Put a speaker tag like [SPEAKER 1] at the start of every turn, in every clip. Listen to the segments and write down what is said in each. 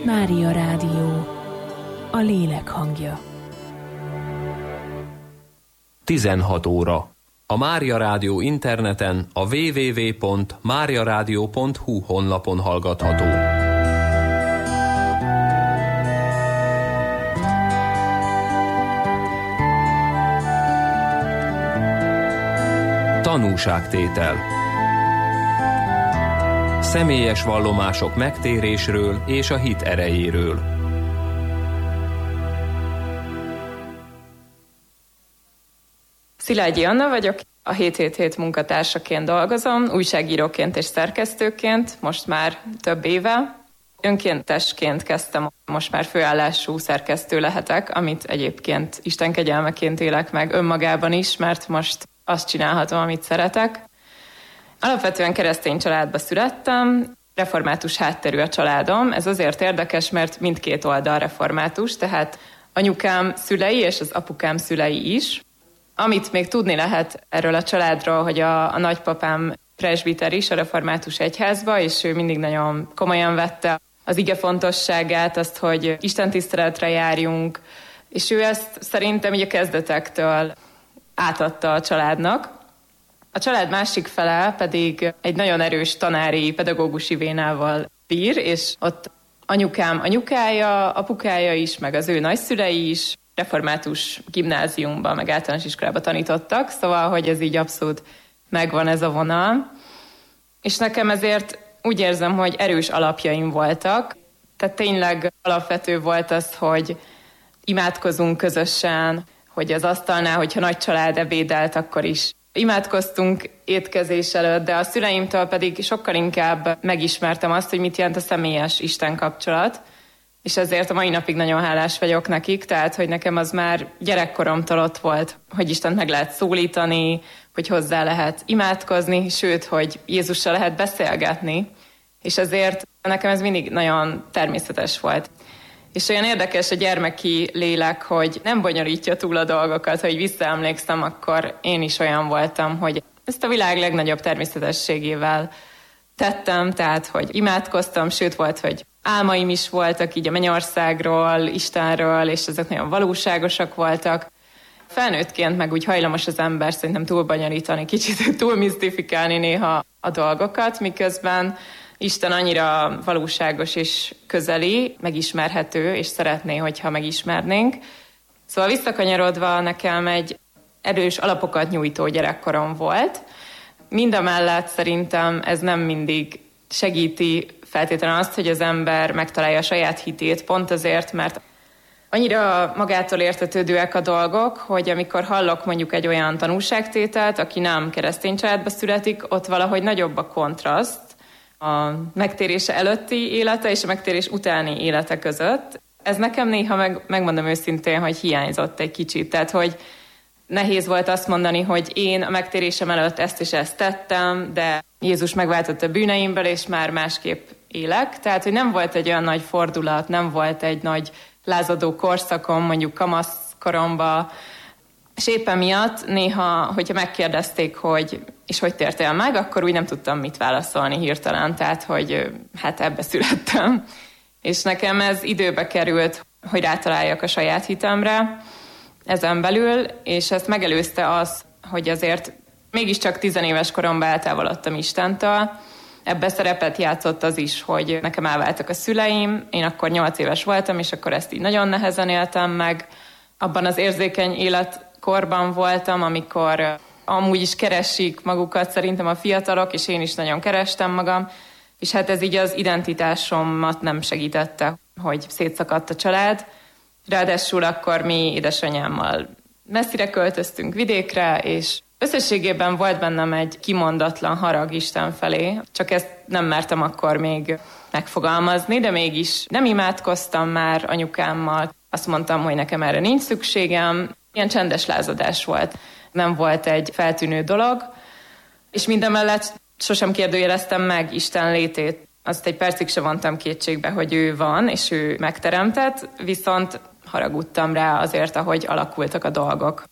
[SPEAKER 1] Mária Rádió, a lélek hangja.
[SPEAKER 2] 16 óra. A Mária Rádió interneten a www.mariaradio.hu honlapon hallgatható. Tanúságtétel. Személyes vallomások megtérésről és a hit erejéről.
[SPEAKER 3] Szilágyi Anna vagyok, a 777 munkatársaként dolgozom, újságíróként és szerkesztőként, most már több éve. Önkéntesként kezdtem, most már főállású szerkesztő lehetek, amit egyébként Isten kegyelmeként élek meg önmagában is, mert most azt csinálhatom, amit szeretek. Alapvetően keresztény családba születtem, református hátterű a családom. Ez azért érdekes, mert mindkét oldal református, tehát anyukám szülei és az apukám szülei is. Amit még tudni lehet erről a családról, hogy a nagypapám presbiter is a református egyházba, és ő mindig nagyon komolyan vette az ige fontosságát, azt, hogy istentiszteletre járjunk, és ő ezt szerintem így a kezdetektől átadta a családnak. A család másik fele pedig egy nagyon erős tanári, pedagógusi vénával bír, és ott anyukám anyukája, apukája is, meg az ő nagyszülei is református gimnáziumban, meg általános iskolában tanítottak, szóval, hogy ez így abszolút megvan ez a vonal. És nekem ezért úgy érzem, hogy erős alapjaim voltak, tehát tényleg alapvető volt az, hogy imádkozunk közösen, hogy az asztalnál, hogyha nagy család ebédelt, akkor is imádkoztunk étkezés előtt, de a szüleimtől pedig sokkal inkább megismertem azt, hogy mit jelent a személyes Isten kapcsolat, és ezért a mai napig nagyon hálás vagyok nekik, tehát, hogy nekem az már gyerekkoromtól ott volt, hogy Istent meg lehet szólítani, hogy hozzá lehet imádkozni, sőt, hogy Jézussal lehet beszélgetni, és ezért nekem ez mindig nagyon természetes volt. És olyan érdekes a gyermeki lélek, hogy nem bonyolítja túl a dolgokat, hogy visszaemlékszem, akkor én is olyan voltam, hogy ezt a világ legnagyobb természetességével tettem, tehát, hogy imádkoztam, sőt volt, hogy álmaim is voltak így a mennyországról, Istenről, és ezek nagyon valóságosak voltak. Felnőttként meg úgy hajlamos az ember szerintem túl bonyolítani, kicsit túl misztifikálni néha a dolgokat, miközben Isten annyira valóságos és közeli, megismerhető, és szeretné, hogyha megismernénk. Szóval visszakanyarodva nekem egy erős alapokat nyújtó gyerekkorom volt. Mindamellett szerintem ez nem mindig segíti feltétlenül azt, hogy az ember megtalálja a saját hitét, pont azért, mert annyira magától értetődőek a dolgok, hogy amikor hallok mondjuk egy olyan tanúságtételt, aki nem keresztény családba születik, ott valahogy nagyobb a kontraszt a megtérése előtti élete és a megtérés utáni élete között. Ez nekem néha megmondom őszintén, hogy hiányzott egy kicsit. Tehát, hogy nehéz volt azt mondani, hogy én a megtérésem előtt ezt és ezt tettem, de Jézus megváltott a bűneimből, és már másképp élek. Tehát, hogy nem volt egy olyan nagy fordulat, nem volt egy nagy lázadó korszakom, mondjuk kamaszkoromban, és éppen miatt néha, hogyha megkérdezték, hogy és hogy tértél meg, akkor úgy nem tudtam mit válaszolni hirtelen, tehát, hogy hát ebbe születtem. És nekem ez időbe került, hogy rátaláljak a saját hitemre ezen belül, és ezt megelőzte az, hogy azért mégiscsak 10 éves koromban eltávolodtam Istentől. Ebbe szerepet játszott az is, hogy nekem elváltak a szüleim, én akkor 8 éves voltam, és akkor ezt így nagyon nehezen éltem meg. Abban az érzékeny életkorban voltam, amikor amúgy is keresik magukat szerintem a fiatalok, és én is nagyon kerestem magam, és hát ez így az identitásomat nem segítette, hogy szétszakadt a család. Ráadásul akkor mi édesanyámmal messzire költöztünk vidékre, és összességében volt bennem egy kimondatlan harag Isten felé, csak ezt nem mertem akkor még megfogalmazni, de mégis nem imádkoztam már anyukámmal. Azt mondtam, hogy nekem erre nincs szükségem. Ilyen csendes lázadás volt. Nem volt egy feltűnő dolog, és mindemellett sosem kérdőjeleztem meg Isten létét. Azt egy percig sem vontam kétségbe, hogy ő van, és ő megteremtett, viszont haragudtam rá azért, ahogy alakultak a dolgok.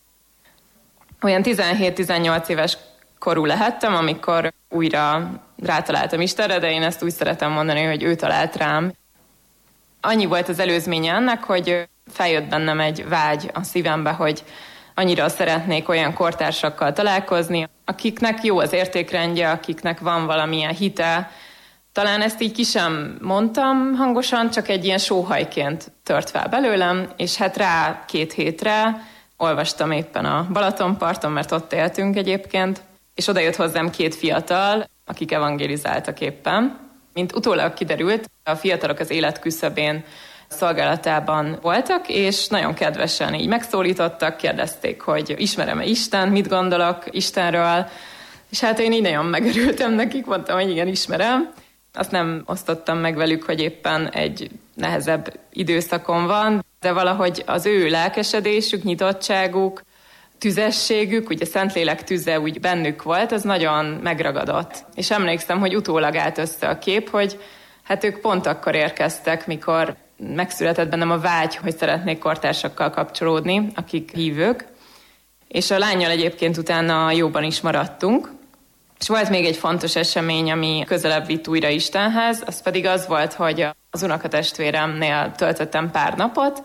[SPEAKER 3] Olyan 17-18 éves korú lehettem, amikor újra rátaláltam Istenre, de én ezt úgy szeretem mondani, hogy ő talált rám. Annyi volt az előzménye ennek, hogy feljött bennem egy vágy a szívembe, hogy annyira szeretnék olyan kortársakkal találkozni, akiknek jó az értékrendje, akiknek van valamilyen hite. Talán ezt így ki sem mondtam hangosan, csak egy ilyen sóhajként tört fel belőlem, és hát rá 2 hétre olvastam éppen a Balatonparton, mert ott éltünk egyébként, és oda jött hozzám 2 fiatal, akik evangelizáltak éppen. Mint utólag kiderült, a fiatalok az élet küszöbén szolgálatában voltak, és nagyon kedvesen így megszólítottak, kérdezték, hogy ismerem-e Isten, mit gondolok Istenről, és hát én így nagyon megörültem nekik, mondtam, hogy igen, ismerem. Azt nem osztottam meg velük, hogy éppen egy nehezebb időszakon van, de valahogy az ő lelkesedésük, nyitottságuk, tüzességük, ugye Szentlélek tüze úgy bennük volt, az nagyon megragadott. És emlékszem, hogy utólag állt össze a kép, hogy hát ők pont akkor érkeztek, mikor megszületett bennem a vágy, hogy szeretnék kortársakkal kapcsolódni, akik hívők. És a lánnyal egyébként utána jóban is maradtunk. És volt még egy fontos esemény, ami közelebb vitt újra Istenhez, az pedig az volt, hogy az unokatestvéremnél töltöttem pár napot,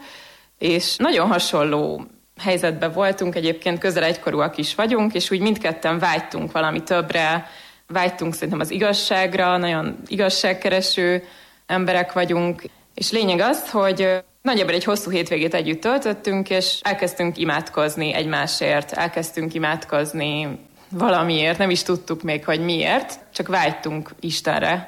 [SPEAKER 3] és nagyon hasonló helyzetben voltunk, egyébként közel egykorúak is vagyunk, és úgy mindketten vágytunk valami többre, vágytunk szerintem az igazságra, nagyon igazságkereső emberek vagyunk, és lényeg az, hogy nagyjából egy hosszú hétvégét együtt töltöttünk, és elkezdtünk imádkozni egymásért, elkezdtünk imádkozni valamiért, nem is tudtuk még, hogy miért, csak vágytunk Istenre.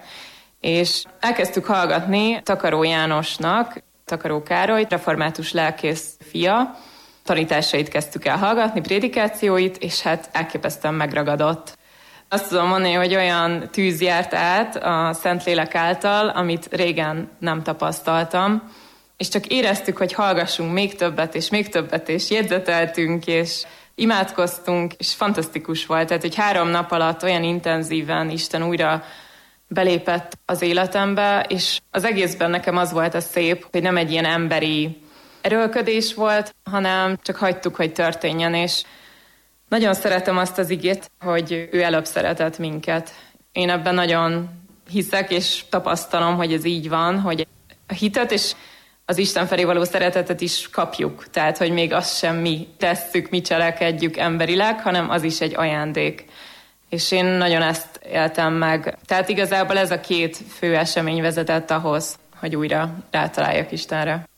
[SPEAKER 3] És elkezdtük hallgatni Takaró Jánosnak, Takaró Károly, református lelkész fia, tanításait kezdtük el hallgatni, prédikációit, és hát elképesztően megragadott. Azt tudom mondani, hogy olyan tűz járt át a Szentlélek által, amit régen nem tapasztaltam, és csak éreztük, hogy hallgassunk még többet, és jegyzeteltünk, és imádkoztunk, és fantasztikus volt. Tehát, hogy 3 nap alatt olyan intenzíven Isten újra belépett az életembe, és az egészben nekem az volt a szép, hogy nem egy ilyen emberi erőlködés volt, hanem csak hagytuk, hogy történjen, és nagyon szeretem azt az igét, hogy ő előbb szeretett minket. Én ebben nagyon hiszek, és tapasztalom, hogy ez így van, hogy a hitet és az Isten felé való szeretetet is kapjuk. Tehát, hogy még azt sem mi tesszük, mi cselekedjük emberileg, hanem az is egy ajándék. És én nagyon ezt éltem meg. Tehát igazából ez a 2 fő esemény vezetett ahhoz, hogy újra rátaláljak Istenre.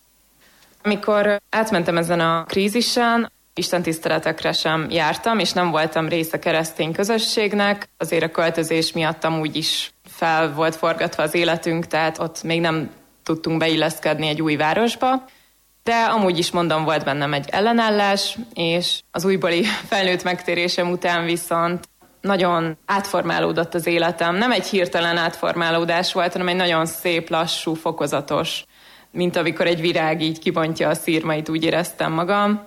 [SPEAKER 3] Amikor átmentem ezen a krízisen, istentiszteletekre sem jártam, és nem voltam része keresztény közösségnek, azért a költözés miatt amúgy is fel volt forgatva az életünk, tehát ott még nem tudtunk beilleszkedni egy új városba, de amúgy is mondom, volt bennem egy ellenállás, és az újbóli felnőtt megtérésem után viszont nagyon átformálódott az életem. Nem egy hirtelen átformálódás volt, hanem egy nagyon szép, lassú, fokozatos, mint amikor egy virág így kibontja a szírmait, úgy éreztem magam.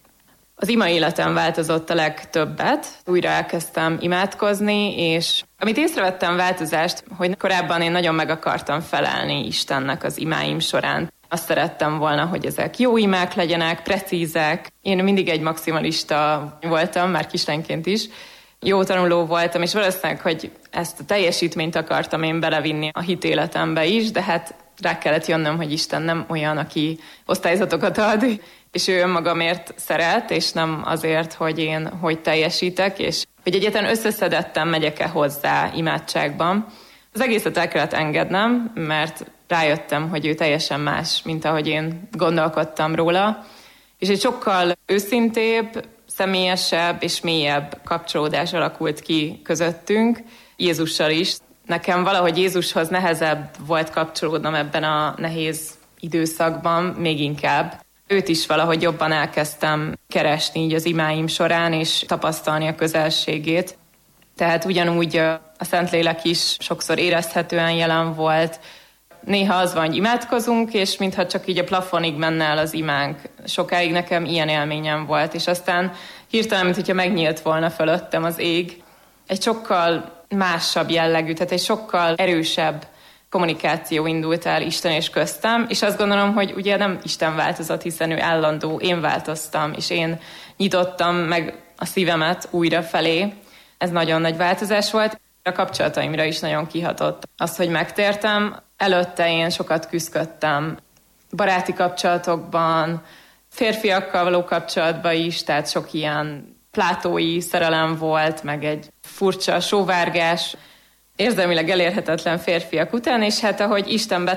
[SPEAKER 3] Az ima életem változott a legtöbbet, újra elkezdtem imádkozni, és amit észrevettem változást, hogy korábban én nagyon meg akartam felelni Istennek az imáim során. Azt szerettem volna, hogy ezek jó imák legyenek, precízek. Én mindig egy maximalista voltam, már kislányként is. Jó tanuló voltam, és valószínűleg, hogy ezt a teljesítményt akartam én belevinni a hitéletembe is, de hát rá kellett jönnöm, hogy Isten nem olyan, aki osztályzatokat ad, és ő önmagamért szeret, és nem azért, hogy én hogy teljesítek, és hogy egyáltalán összeszedetten megyek-e hozzá imádságban. Az egészet el kellett engednem, mert rájöttem, hogy ő teljesen más, mint ahogy én gondolkodtam róla, és egy sokkal őszintébb, személyesebb és mélyebb kapcsolódás alakult ki közöttünk, Jézussal is. Nekem valahogy Jézushoz nehezebb volt kapcsolódnom ebben a nehéz időszakban, még inkább. Őt is valahogy jobban elkezdtem keresni így az imáim során, és tapasztalni a közelségét. Tehát ugyanúgy a Szentlélek is sokszor érezhetően jelen volt. Néha az van, hogy imádkozunk, és mintha csak így a plafonig menne el az imánk. Sokáig nekem ilyen élményem volt, és aztán hirtelen, mint hogyha megnyílt volna fölöttem az ég. Egy sokkal másabb jellegű, tehát egy sokkal erősebb kommunikáció indult el Isten és köztem, és azt gondolom, hogy ugye nem Isten változott, hiszen ő állandó, én változtam, és én nyitottam meg a szívemet újra felé. Ez nagyon nagy változás volt. A kapcsolataimra is nagyon kihatott. Az, hogy megtértem, előtte én sokat küzdöttem baráti kapcsolatokban, férfiakkal való kapcsolatban is, tehát sok ilyen plátói szerelem volt, meg egy furcsa sóvárgás, érzelmileg elérhetetlen férfiak után, és hát ahogy Isten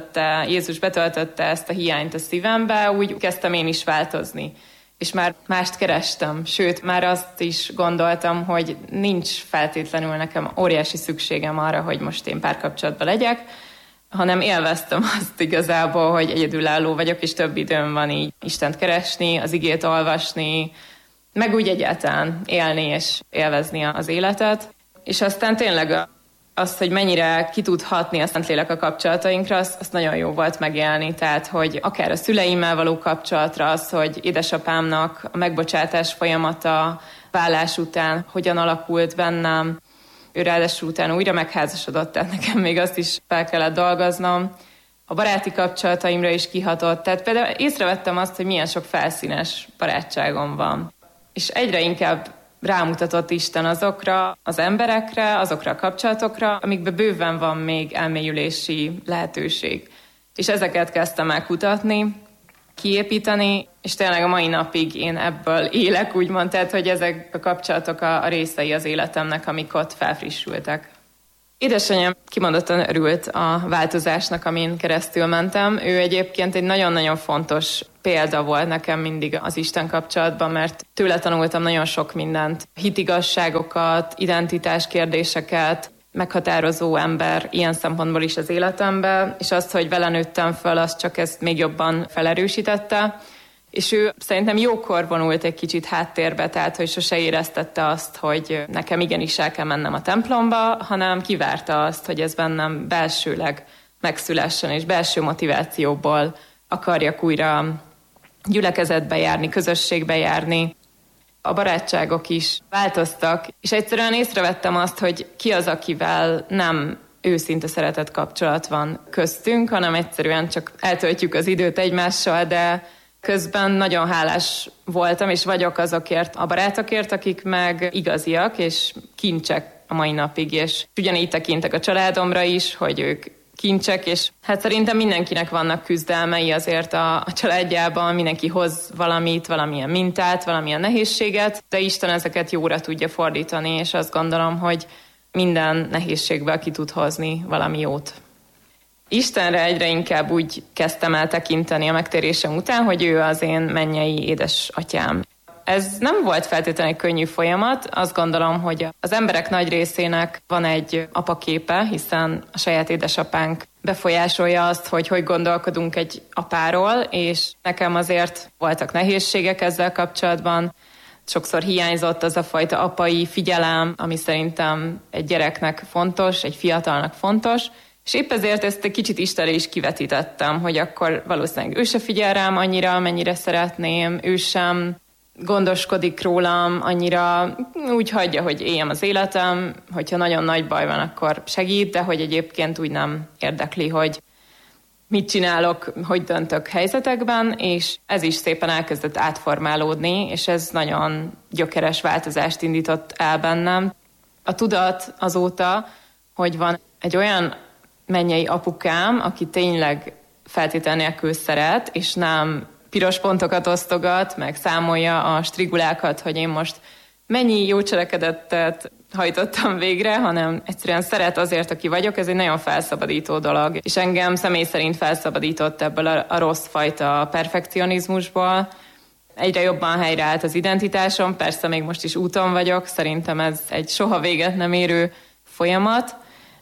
[SPEAKER 3] Jézus betöltötte ezt a hiányt a szívembe, úgy kezdtem én is változni. És már mást kerestem, sőt, már azt is gondoltam, hogy nincs feltétlenül nekem óriási szükségem arra, hogy most én párkapcsolatban legyek, hanem élveztem azt igazából, hogy egyedülálló vagyok, és több időm van így Istent keresni, az igét olvasni, meg úgy egyáltalán élni és élvezni az életet. És aztán tényleg az, hogy mennyire ki tud hatni a Szentlélek a kapcsolatainkra, azt nagyon jó volt megélni. Tehát, hogy akár a szüleimmel való kapcsolatra, az, hogy édesapámnak a megbocsátás folyamata válás után hogyan alakult bennem. Ő ráadásul utána újra megházasodott, tehát nekem még azt is fel kellett dolgoznom. A baráti kapcsolataimra is kihatott. Tehát például észrevettem azt, hogy milyen sok felszínes barátságom van. És egyre inkább rámutatott Isten azokra az emberekre, azokra a kapcsolatokra, amikben bőven van még elmélyülési lehetőség. És ezeket kezdtem el kutatni, kiépíteni, és tényleg a mai napig én ebből élek, úgymond, tehát, hogy ezek a kapcsolatok a részei az életemnek, amik ott felfrissültek. Édesanyám kimondottan örült a változásnak, amin keresztül mentem. Ő egyébként egy nagyon-nagyon fontos példa volt nekem mindig az Isten kapcsolatban, mert tőle tanultam nagyon sok mindent, hitigasságokat, identitáskérdéseket, meghatározó ember ilyen szempontból is az életemben, és azt, hogy vele nőttem föl, az csak ezt még jobban felerősítette. És ő szerintem jókor vonult egy kicsit háttérbe, tehát hogy sose éreztette azt, hogy nekem igenis el kell mennem a templomba, hanem kivárta azt, hogy ez bennem belsőleg megszülessen, és belső motivációból akarjak újra gyülekezetbe járni, közösségbe járni. A barátságok is változtak, és egyszerűen észrevettem azt, hogy ki az, akivel nem őszinte szeretett kapcsolat van köztünk, hanem egyszerűen csak eltöltjük az időt egymással, de közben nagyon hálás voltam, és vagyok azokért a barátokért, akik meg igaziak, és kincsek a mai napig, és ugyanígy tekintek a családomra is, hogy ők kincsek, és hát szerintem mindenkinek vannak küzdelmei azért a családjában, mindenki hoz valamit, valamilyen mintát, valamilyen nehézséget, de Isten ezeket jóra tudja fordítani, és azt gondolom, hogy minden nehézségből ki tud hozni valami jót. Istenre egyre inkább úgy kezdtem el tekinteni a megtérésem után, hogy ő az én mennyei édesatyám. Ez nem volt feltétlenül egy könnyű folyamat, azt gondolom, hogy az emberek nagy részének van egy apaképe, hiszen a saját édesapánk befolyásolja azt, hogy gondolkodunk egy apáról, és nekem azért voltak nehézségek ezzel kapcsolatban. Sokszor hiányzott az a fajta apai figyelem, ami szerintem egy gyereknek fontos, egy fiatalnak fontos, és épp ezért ezt egy kicsit Istenre is kivetítettem, hogy akkor valószínűleg ő se figyel rám annyira, amennyire szeretném, ő sem gondoskodik rólam annyira, úgy hagyja, hogy éljem az életem, hogyha nagyon nagy baj van, akkor segít, de hogy egyébként úgy nem érdekli, hogy mit csinálok, hogy döntök helyzetekben, és ez is szépen elkezdett átformálódni, és ez nagyon gyökeres változást indított el bennem. A tudat azóta, hogy van egy olyan mennyei apukám, aki tényleg feltétel nélkül szeret, és nem piros pontokat osztogat, meg számolja a strigulákat, hogy én most mennyi jó cselekedetet hajtottam végre, hanem egyszerűen szeret azért, aki vagyok, ez egy nagyon felszabadító dolog. És engem személy szerint felszabadított ebből a rossz fajta perfekcionizmusból. Egyre jobban helyreállt az identitásom, persze még most is úton vagyok, szerintem ez egy soha véget nem érő folyamat.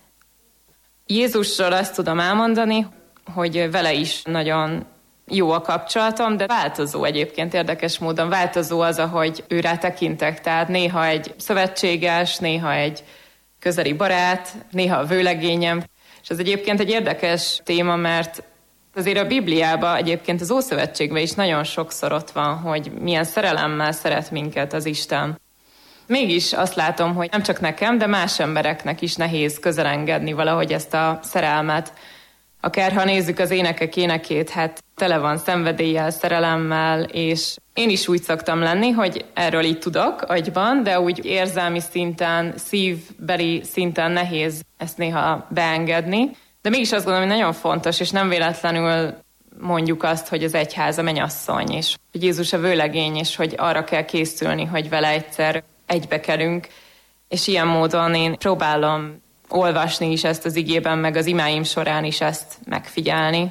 [SPEAKER 3] Jézusról azt tudom elmondani, hogy vele is nagyon jó a kapcsolatom, de változó egyébként, érdekes módon változó az, ahogy őrá tekintek. Tehát néha egy szövetséges, néha egy közeli barát, néha a vőlegényem. És ez egyébként egy érdekes téma, mert azért a Bibliában, egyébként az Ószövetségben is nagyon sokszor ott van, hogy milyen szerelemmel szeret minket az Isten. Mégis azt látom, hogy nem csak nekem, de más embereknek is nehéz közelengedni valahogy ezt a szerelmet. Akár ha nézzük az énekek énekét, hát tele van szenvedéllyel, szerelemmel, és én is úgy szoktam lenni, hogy erről így tudok agyban, de úgy érzelmi szinten, szívbeli szinten nehéz ezt néha beengedni. De mégis azt gondolom, hogy nagyon fontos, és nem véletlenül mondjuk azt, hogy az egyház a mennyasszony, és hogy Jézus a vőlegény, és hogy arra kell készülni, hogy vele egyszer egybekerünk. És ilyen módon én próbálom olvasni is ezt az igében, meg az imáim során is ezt megfigyelni.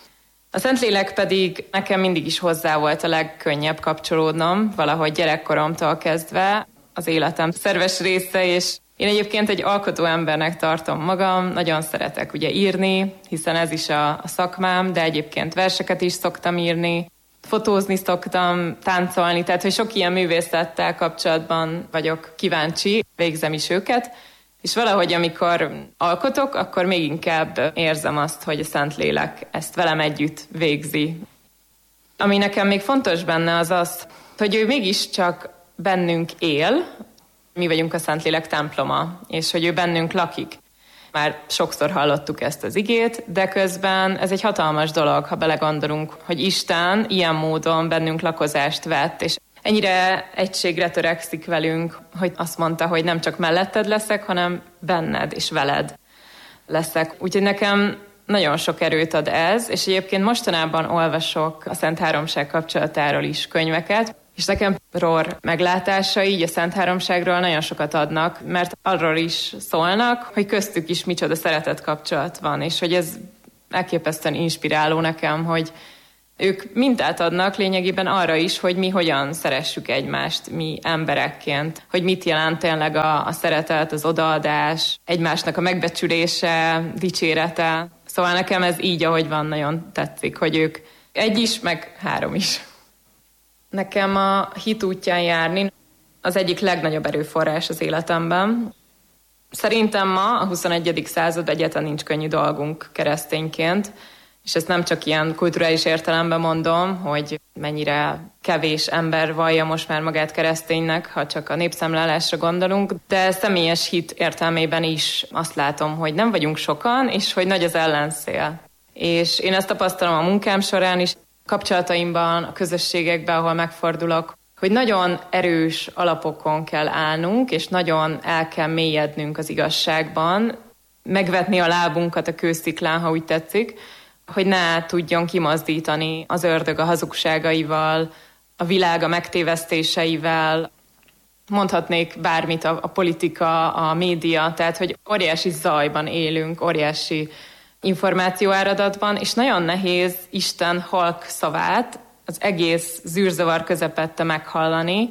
[SPEAKER 3] A Szentlélek pedig nekem mindig is hozzá volt a legkönnyebb kapcsolódnom, valahogy gyerekkoromtól kezdve az életem szerves része, és én egyébként egy alkotó embernek tartom magam, nagyon szeretek ugye írni, hiszen ez is a szakmám, de egyébként verseket is szoktam írni, fotózni szoktam, táncolni, tehát hogy sok ilyen művészettel kapcsolatban vagyok kíváncsi, végzem is őket, és valahogy amikor alkotok, akkor még inkább érzem azt, hogy a Szentlélek ezt velem együtt végzi. Ami nekem még fontos benne az az, hogy ő mégiscsak bennünk él, mi vagyunk a Szentlélek temploma, és hogy ő bennünk lakik. Már sokszor hallottuk ezt az igét, de közben ez egy hatalmas dolog, ha belegondolunk, hogy Isten ilyen módon bennünk lakozást vett, és ennyire egységre törekszik velünk, hogy azt mondta, hogy nem csak melletted leszek, hanem benned és veled leszek. Úgyhogy nekem nagyon sok erőt ad ez, és egyébként mostanában olvasok a Szent Háromság kapcsolatáról is könyveket, és nekem Rohr meglátásai így a Szent Háromságról nagyon sokat adnak, mert arról is szólnak, hogy köztük is micsoda szeretet kapcsolat van, és hogy ez elképesztően inspiráló nekem, hogy ők mintát adnak lényegében arra is, hogy mi hogyan szeressük egymást, mi emberekként, hogy mit jelent tényleg a szeretet, az odaadás, egymásnak a megbecsülése, dicsérete. Szóval nekem ez így, ahogy van, nagyon tetszik, hogy ők egy is, meg három is. Nekem a hit útján járni az egyik legnagyobb erőforrás az életemben. Szerintem ma, a 21. században egyáltalán nincs könnyű dolgunk keresztényként, és ezt nem csak ilyen kulturális értelemben mondom, hogy mennyire kevés ember vallja most már magát kereszténynek, ha csak a népszámlálásra gondolunk, de személyes hit értelmében is azt látom, hogy nem vagyunk sokan, és hogy nagy az ellenszél. És én ezt tapasztalom a munkám során is, kapcsolataimban, a közösségekben, ahol megfordulok, hogy nagyon erős alapokon kell állnunk, és nagyon el kell mélyednünk az igazságban, megvetni a lábunkat a kősziklán, ha úgy tetszik, hogy ne tudjon kimozdítani az ördög a hazugságaival, a világ a megtévesztéseivel, mondhatnék bármit, a politika, a média, tehát hogy óriási zajban élünk, óriási információáradatban, és nagyon nehéz Isten halk szavát az egész zűrzavar közepette meghallani.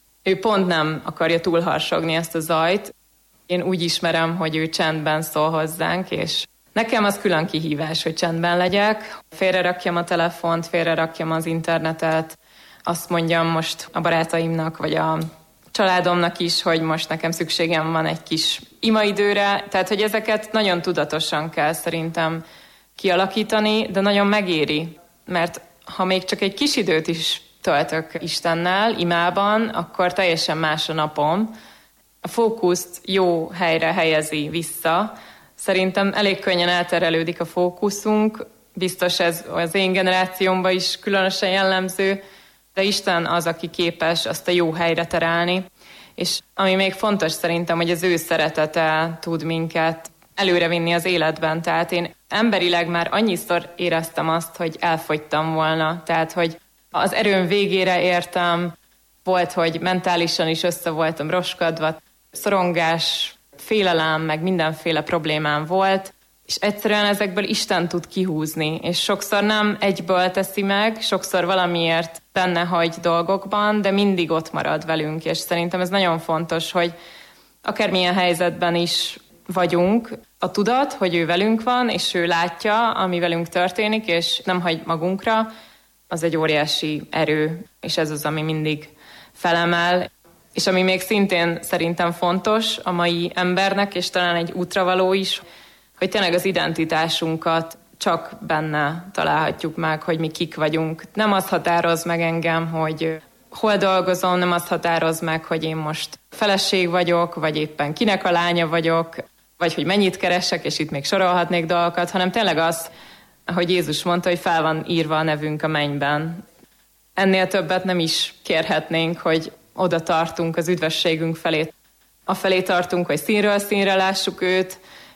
[SPEAKER 3] Ő pont nem akarja túlharsogni ezt a zajt. Én úgy ismerem, hogy ő csendben szól hozzánk, és nekem az külön kihívás, hogy csendben legyek. Félrerakjam a telefont, félrerakjam az internetet, azt mondjam most a barátaimnak, vagy a családomnak is, hogy most nekem szükségem van egy kis imaidőre, tehát hogy ezeket nagyon tudatosan kell szerintem kialakítani, de nagyon megéri, mert ha még csak egy kis időt is töltök Istennel, imában, akkor teljesen más a napom. A fókuszt jó helyre helyezi vissza. Szerintem elég könnyen elterelődik a fókuszunk, biztos ez az én generációmban is különösen jellemző, de Isten az, aki képes azt a jó helyre terelni. És ami még fontos szerintem, hogy az ő szeretete tud minket előrevinni az életben. Tehát én emberileg már annyiszor éreztem azt, hogy elfogytam volna. Tehát, hogy az erőm végére értem, volt, hogy mentálisan is össze voltam roskadva, szorongás, félelem, meg mindenféle problémám volt, és egyszerűen ezekből Isten tud kihúzni, és sokszor nem egyből teszi meg, sokszor valamiért benne hagy dolgokban, de mindig ott marad velünk, és szerintem ez nagyon fontos, hogy akármilyen helyzetben is vagyunk, a tudat, hogy ő velünk van, és ő látja, ami velünk történik, és nem hagy magunkra, az egy óriási erő, és ez az, ami mindig felemel. És ami még szintén szerintem fontos a mai embernek, és talán egy útravaló is, hogy tényleg az identitásunkat csak benne találhatjuk meg, hogy mi kik vagyunk. Nem az határoz meg engem, hogy hol dolgozom, nem az határoz meg, hogy én most feleség vagyok, vagy éppen kinek a lánya vagyok, vagy hogy mennyit keresek, és itt még sorolhatnék dolgokat, hanem tényleg az, ahogy Jézus mondta, hogy fel van írva a nevünk a mennyben. Ennél többet nem is kérhetnénk, hogy oda tartunk az üdvösségünk felé. Afelé tartunk, hogy színről színre lássuk őt,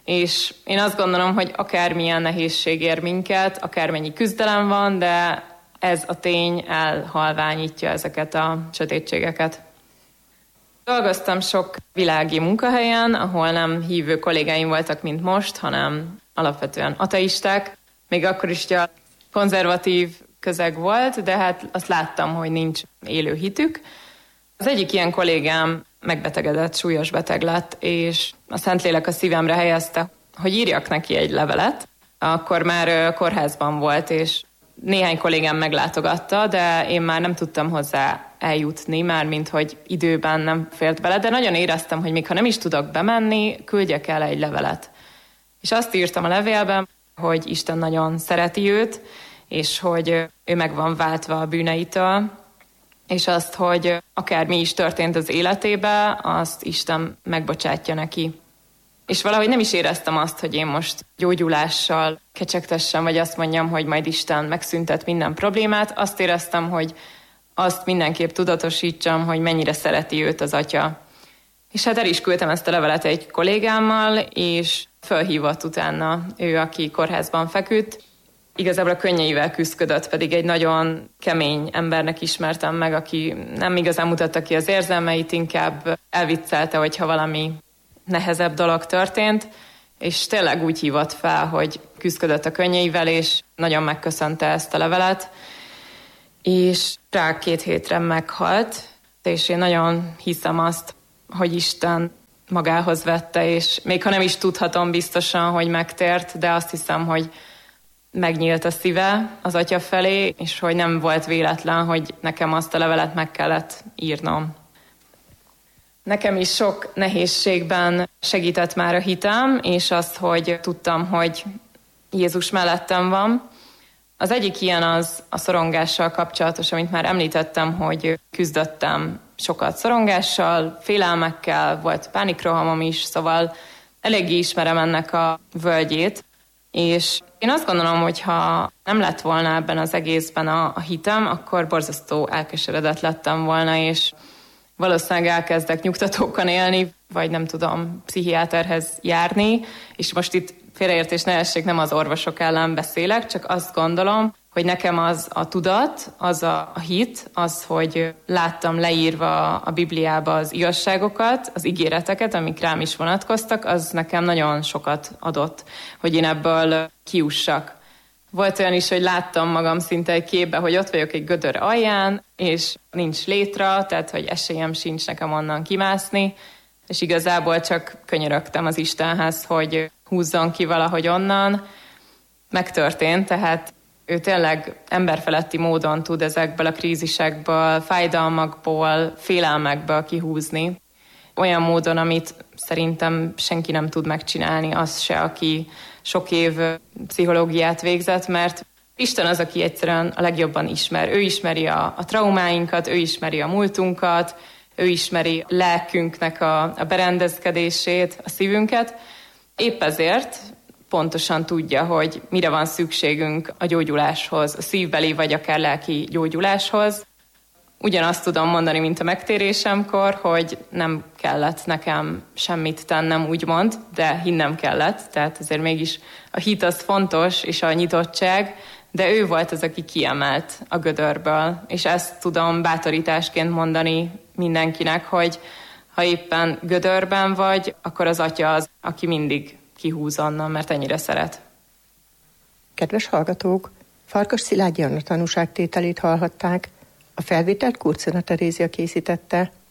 [SPEAKER 3] És én azt gondolom, hogy akármilyen nehézség ér minket, akármennyi küzdelem van, de ez a tény elhalványítja ezeket a sötétségeket. Dolgoztam sok világi munkahelyen, ahol nem hívő kollégáim voltak, mint most, hanem alapvetően ateisták. Még akkor is ugye konzervatív közeg volt, de hát azt láttam, hogy nincs élő hitük. Az egyik ilyen kollégám megbetegedett, súlyos beteg lett, és a Szentlélek a szívemre helyezte, hogy írjak neki egy levelet. Akkor már kórházban volt, és néhány kollégám meglátogatta, de én már nem tudtam hozzá eljutni, mármint hogy időben nem fért bele, de nagyon éreztem, hogy még ha nem is tudok bemenni, küldjek el egy levelet. És azt írtam a levélben, hogy Isten nagyon szereti őt, és hogy ő meg van váltva a bűneitől, és azt, hogy akármi is történt az életébe, azt Isten megbocsátja neki. És valahogy nem is éreztem azt, hogy én most gyógyulással kecsegtessem, vagy azt mondjam, hogy majd Isten megszüntet minden problémát. Azt éreztem, hogy azt mindenképp tudatosítsam, hogy mennyire szereti őt az Atya. És hát el is küldtem ezt a levelet egy kollégámmal, és fölhívott utána ő, aki kórházban feküdt. Igazából a könnyeivel küszködött, pedig egy nagyon kemény embernek ismertem meg, aki nem igazán mutatta ki az érzelmeit, inkább elviccelte, hogyha valami nehezebb dolog történt, és tényleg úgy hívott fel, hogy küszködött a könnyeivel, és nagyon megköszönte ezt a levelet, és rá 2 hétre meghalt, és én nagyon hiszem azt, hogy Isten magához vette, és még ha nem is tudhatom biztosan, hogy megtért, de azt hiszem, hogy megnyílt a szíve az Atya felé, és hogy nem volt véletlen, hogy nekem azt a levelet meg kellett írnom. Nekem is sok nehézségben segített már a hitem, és azt, hogy tudtam, hogy Jézus mellettem van. Az egyik ilyen az a szorongással kapcsolatos, amit már említettem, hogy küzdöttem sokat szorongással, félelmekkel, volt pánikrohamom is, szóval eléggé ismerem ennek a völgyét, és én azt gondolom, hogy ha nem lett volna ebben az egészben a hitem, akkor borzasztó elkeseredett lettem volna, és valószínűleg elkezdek nyugtatókan élni, vagy nem tudom, pszichiáterhez járni, és most itt félreértés ne essék, nem az orvosok ellen beszélek, csak azt gondolom, hogy nekem az a tudat, az a hit, az, hogy láttam leírva a Bibliába az igazságokat, az ígéreteket, amik rám is vonatkoztak, az nekem nagyon sokat adott, hogy én ebből kiussak. Volt olyan is, hogy láttam magam szinte egy képbe, hogy ott vagyok egy gödör alján, és nincs létra, tehát hogy esélyem sincs nekem onnan kimászni, és igazából csak könyörögtem az Istenhez, hogy húzzon ki valahogy onnan. Megtörtént, tehát ő tényleg emberfeletti módon tud ezekből a krízisekből, fájdalmakból, félelmekből kihúzni. Olyan módon, amit szerintem senki nem tud megcsinálni, az se, aki sok év pszichológiát végzett, mert Isten az, aki egyszerűen a legjobban ismer. Ő ismeri a traumáinkat, ő ismeri a múltunkat, ő ismeri lelkünknek a berendezkedését, a szívünket. Épp ezért pontosan tudja, hogy mire van szükségünk a gyógyuláshoz, a szívbeli vagy akár lelki gyógyuláshoz. Ugyanazt tudom mondani, mint a megtérésemkor, hogy nem kellett nekem semmit tennem, úgymond, de hinnem kellett, tehát azért mégis a hit az fontos, és a nyitottság, de ő volt az, aki kiemelt a gödörből, és ezt tudom bátorításként mondani mindenkinek, hogy ha éppen gödörben vagy, akkor az Atya az, aki mindig kihúz onnan, mert ennyire szeret.
[SPEAKER 4] Kedves hallgatók, Farkas Szilágyi Anna tanúságtételét hallhatták. A felvételt Kurcona Terézia készítette.